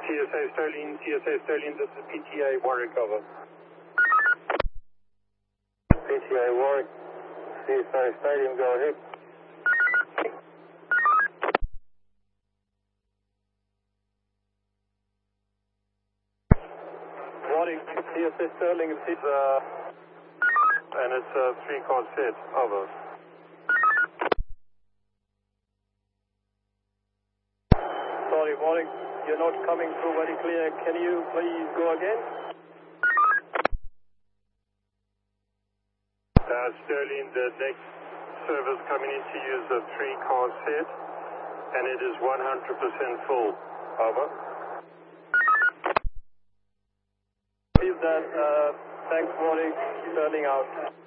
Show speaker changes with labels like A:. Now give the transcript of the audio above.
A: TSA Sterling, this is PTA Warwick, over.
B: PTA Warwick, CSA Stadium, go ahead.
A: Warwick, TSA Sterling, and it's a 3-car set, over. Sorry, Warwick, you're not coming through very clear. Can you please go again? Sterling, the next service coming into you is a 3-car set, and it is 100% full. Over. Is that, thanks, Warwick, Sterling out.